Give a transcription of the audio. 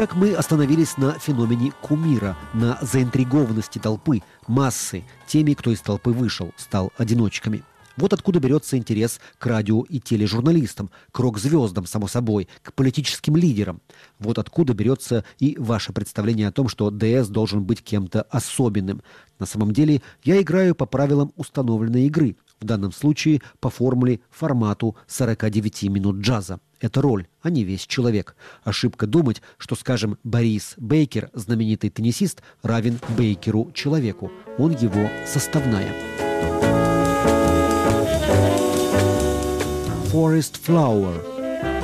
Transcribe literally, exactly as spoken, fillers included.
Итак, мы остановились на феномене кумира, на заинтригованности толпы, массы, теми, кто из толпы вышел, стал одиночками. Вот откуда берется интерес к радио и тележурналистам, к рок-звездам, само собой, к политическим лидерам. Вот откуда берется и ваше представление о том, что ДС должен быть кем-то особенным. На самом деле, я играю по правилам установленной игры, в данном случае по формуле формату сорок девять минут джаза. Это роль, а не весь человек. Ошибка думать, что, скажем, Борис Бейкер, знаменитый теннисист, равен Бейкеру человеку. Он его составная. Forest Flower.